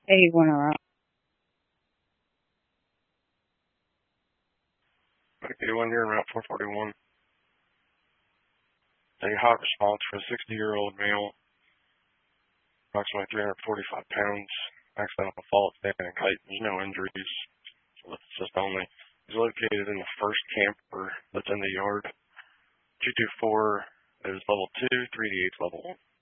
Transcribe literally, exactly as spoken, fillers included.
eighty-one around. eighty-one here, Route four forty-one. A hot response for a sixty-year-old male, approximately three hundred forty-five pounds, accidental fall, standing height. There's no injuries, so it's just only. He's located in the first camper that's in the yard. two two four is level two, three D eight level one.